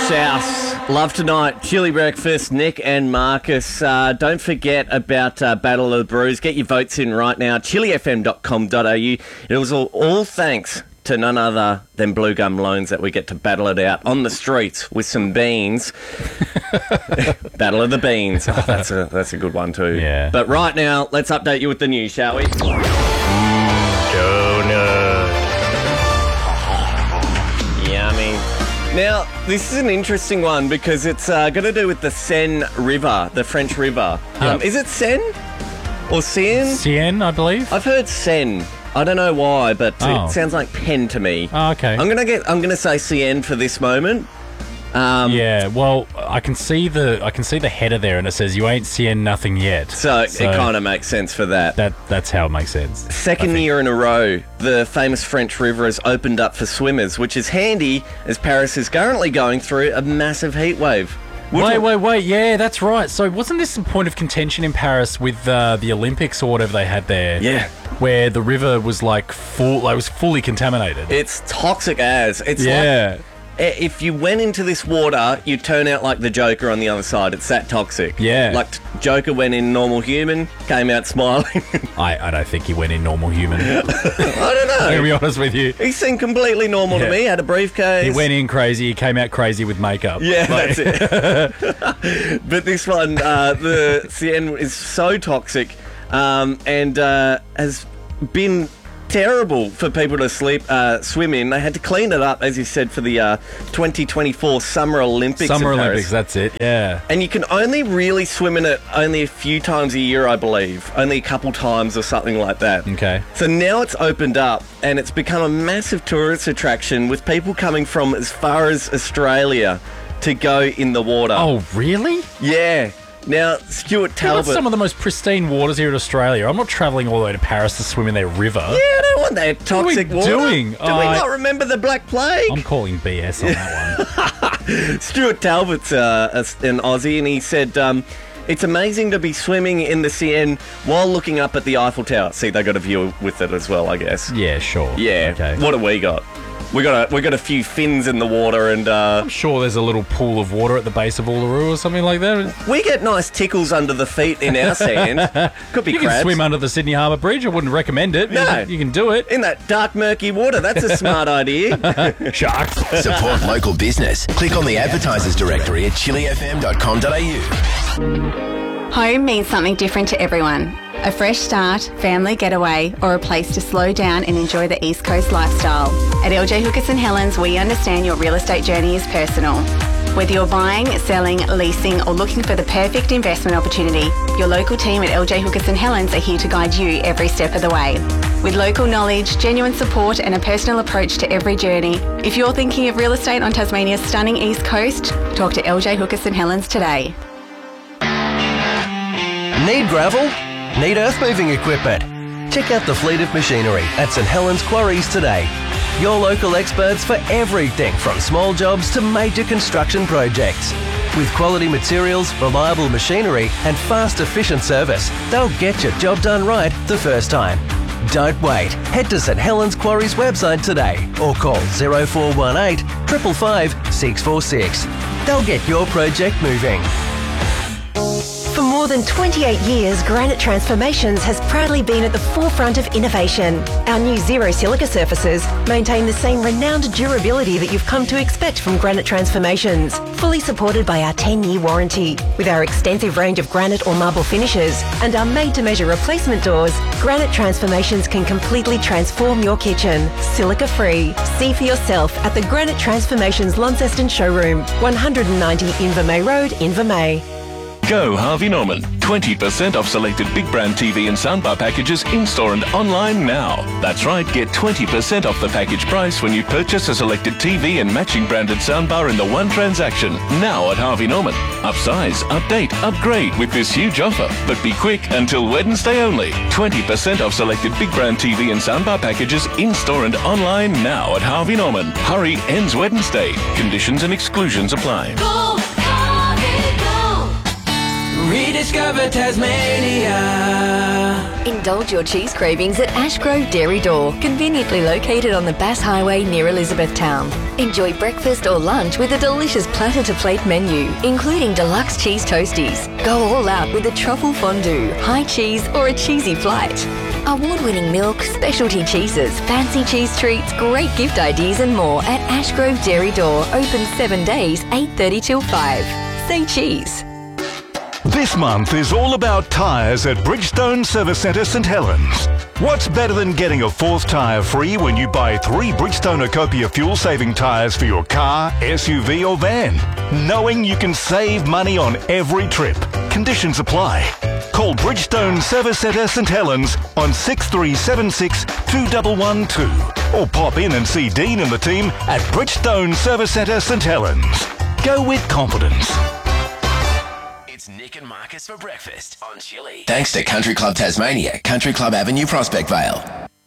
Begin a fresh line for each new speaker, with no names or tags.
South. Love Tonight, Chili Breakfast, Nick and Marcus. Don't forget about Battle of the Brews. Get your votes in right now. chilifm.com.au. It was all thanks to none other than Blue Gum Loans that we get to battle it out on the streets with some beans. Battle of the Beans. Oh, that's a good one too.
Yeah.
But right now, let's update you with the news, shall we? Yummy. Now, this is an interesting one because it's got to do with the Seine River, the French River.
Yep.
Is it Seine or Seine?
Seine, I believe.
I've heard Seine. I don't know why, but it sounds like pen to me.
Oh, okay.
I'm gonna say Seine for this moment.
Yeah, well, I can see the header there, and it says you ain't seeing nothing yet.
So it kind of makes sense for that.
That's how it makes sense.
Second year in a row, the famous French River has opened up for swimmers, which is handy as Paris is currently going through a massive heat wave.
Wait. Yeah, that's right. So wasn't this some point of contention in Paris with the Olympics or whatever they had there?
Yeah.
Where the river was was fully contaminated.
It's toxic as. It's like if you went into this water, you'd turn out like the Joker on the other side. It's that toxic.
Yeah.
Like Joker went in normal human, came out smiling.
I don't think he went in normal human.
I don't know.
To be honest with you.
He seemed completely normal to me. Had a briefcase.
He went in crazy. He came out crazy with makeup.
Yeah, that's it. But this one, the Seine is so toxic and has been terrible for people to swim in. They had to clean it up, as you said, for the 2024 Summer Olympics.
Summer Olympics, that's it, yeah.
And you can only really swim in it only a few times a year, I believe. Only a couple times or something like that.
Okay.
So now it's opened up and it's become a massive tourist attraction with people coming from as far as Australia to go in the water.
Oh, really?
Yeah. Now, Stuart Talbot...
We've got some of the most pristine waters here in Australia. I'm not travelling all the way to Paris to swim in their river.
Yeah, I don't want that toxic water.
What are we doing?
Do we not remember the Black Plague?
I'm calling BS on that one.
Stuart Talbot's an Aussie, and he said... it's amazing to be swimming in the Seine while looking up at the Eiffel Tower. See, they got a view with it as well, I guess.
Yeah, sure.
Yeah.
Okay.
What have we got? We got a few fins in the water, and
I'm sure there's a little pool of water at the base of Uluru or something like that.
We get nice tickles under the feet in our sand. Could be
you
crabs.
can swim under the Sydney Harbour Bridge. I wouldn't recommend it.
No.
You can do it.
In that dark, murky water. That's a smart idea.
Sharks.
Support local business. Click on the advertisers directory at chilifm.com.au.
Home means something different to everyone. A fresh start, family getaway, or a place to slow down and enjoy the East Coast lifestyle. At LJ Hookers & Helens, we understand your real estate journey is personal. Whether you're buying, selling, leasing, or looking for the perfect investment opportunity, your local team at LJ Hookers & Helens are here to guide you every step of the way. With local knowledge, genuine support, and a personal approach to every journey, if you're thinking of real estate on Tasmania's stunning East Coast, talk to LJ Hookers & Helens today.
Need gravel? Need earth-moving equipment? Check out the fleet of machinery at St Helens Quarries today. Your local experts for everything from small jobs to major construction projects. With quality materials, reliable machinery and fast, efficient service, they'll get your job done right the first time. Don't wait. Head to St Helens Quarries website today or call 0418 555 646. They'll get your project moving.
For more than 28 years, Granite Transformations has proudly been at the forefront of innovation. Our new Zero Silica surfaces maintain the same renowned durability that you've come to expect from Granite Transformations, fully supported by our 10-year warranty. With our extensive range of granite or marble finishes and our made-to-measure replacement doors, Granite Transformations can completely transform your kitchen, silica-free. See for yourself at the Granite Transformations Launceston showroom, 190 Invermay Road, Invermay.
Go Harvey Norman. 20% off selected big brand TV and soundbar packages in-store and online now. That's right, get 20% off the package price when you purchase a selected TV and matching branded soundbar in the one transaction. Now at Harvey Norman. Upsize, update, upgrade with this huge offer. But be quick, until Wednesday only. 20% off selected big brand TV and soundbar packages in-store and online now at Harvey Norman. Hurry, ends Wednesday. Conditions and exclusions apply.
Rediscover Tasmania.
Indulge your cheese cravings at Ashgrove Dairy Door, conveniently located on the Bass Highway near Elizabethtown. Enjoy breakfast or lunch with a delicious platter-to-plate menu, including deluxe cheese toasties. Go all out with a truffle fondue, high cheese or a cheesy flight. Award-winning milk, specialty cheeses, fancy cheese treats, great gift ideas and more at Ashgrove Dairy Door, open 7 days, 8:30 till 5. Say cheese.
This month is all about tyres at Bridgestone Service Centre St Helens. What's better than getting a fourth tyre free when you buy 3 Bridgestone Ecopia fuel-saving tyres for your car, SUV or van? Knowing you can save money on every trip. Conditions apply. Call Bridgestone Service Centre St Helens on 6376 2112 or pop in and see Dean and the team at Bridgestone Service Centre St Helens. Go with confidence.
It's Nick and Marcus for breakfast on Chili. Thanks to Country Club Tasmania, Country Club Avenue, Prospect Vale.